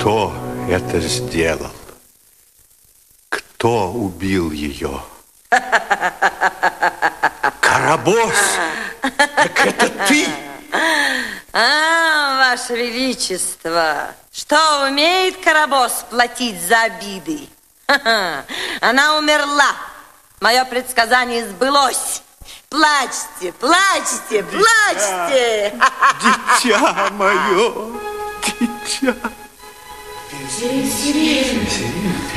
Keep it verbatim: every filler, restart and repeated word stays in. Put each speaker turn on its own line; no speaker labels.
Кто это сделал? Кто убил ее? Карабос! Так это ты?
А, Ваше Величество, что умеет Карабос платить за обиды? Она умерла. Мое предсказание сбылось. Плачьте, плачьте, плачьте.
Дитя мое, дитя.